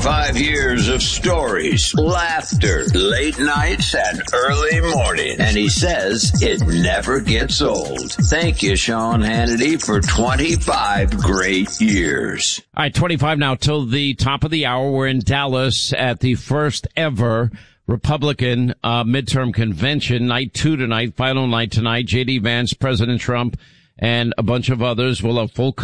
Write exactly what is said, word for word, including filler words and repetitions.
twenty-five years of stories, laughter, late nights, and early mornings. And he says it never gets old. Thank you, Sean Hannity, for twenty-five great years. All right, twenty-five now till the top of the hour. We're in Dallas at the first ever Republican uh, midterm convention. Night two tonight, final night tonight. J D. Vance, President Trump, and a bunch of others will have full